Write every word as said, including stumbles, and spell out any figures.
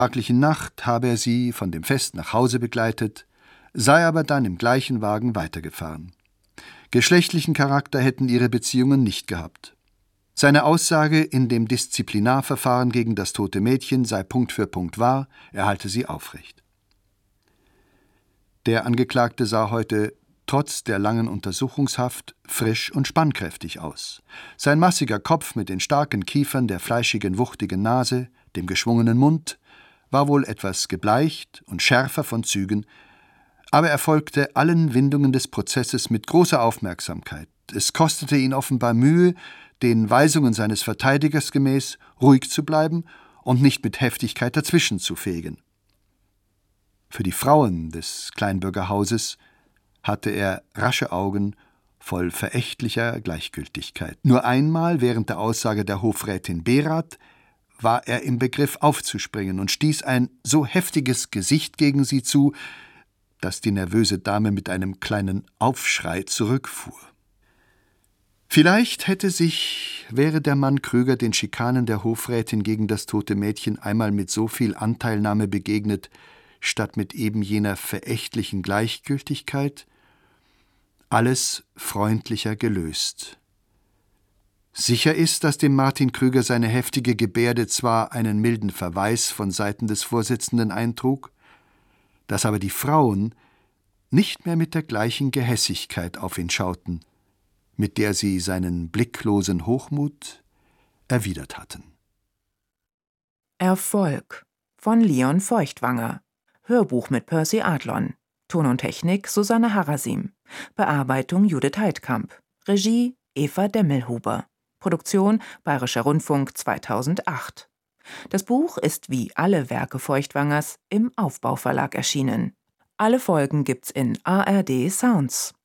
fraglichen Nacht habe er sie von dem Fest nach Hause begleitet, sei aber dann im gleichen Wagen weitergefahren. Geschlechtlichen Charakter hätten ihre Beziehungen nicht gehabt. Seine Aussage in dem Disziplinarverfahren gegen das tote Mädchen sei Punkt für Punkt wahr, er halte sie aufrecht. Der Angeklagte sah heute trotz der langen Untersuchungshaft frisch und spannkräftig aus. Sein massiger Kopf mit den starken Kiefern, der fleischigen, wuchtigen Nase, dem geschwungenen Mund, war wohl etwas gebleicht und schärfer von Zügen, aber er folgte allen Windungen des Prozesses mit großer Aufmerksamkeit. Es kostete ihn offenbar Mühe, den Weisungen seines Verteidigers gemäß ruhig zu bleiben und nicht mit Heftigkeit dazwischen zu fegen. Für die Frauen des Kleinbürgerhauses hatte er rasche Augen voll verächtlicher Gleichgültigkeit. Nur einmal während der Aussage der Hofrätin Berath war er im Begriff aufzuspringen und stieß ein so heftiges Gesicht gegen sie zu, dass die nervöse Dame mit einem kleinen Aufschrei zurückfuhr. Vielleicht hätte sich, wäre der Mann Krüger den Schikanen der Hofrätin gegen das tote Mädchen einmal mit so viel Anteilnahme begegnet, statt mit eben jener verächtlichen Gleichgültigkeit, alles freundlicher gelöst. Sicher ist, dass dem Martin Krüger seine heftige Gebärde zwar einen milden Verweis von Seiten des Vorsitzenden eintrug, dass aber die Frauen nicht mehr mit der gleichen Gehässigkeit auf ihn schauten, mit der sie seinen blicklosen Hochmut erwidert hatten. Erfolg von Leon Feuchtwanger. Hörbuch mit Percy Adlon. Ton und Technik Susanne Harasim. Bearbeitung Judith Heidkamp. Regie Eva Demmelhuber. Produktion Bayerischer Rundfunk zweitausendacht. Das Buch ist wie alle Werke Feuchtwangers im Aufbau Verlag erschienen. Alle Folgen gibt's in A R D Sounds.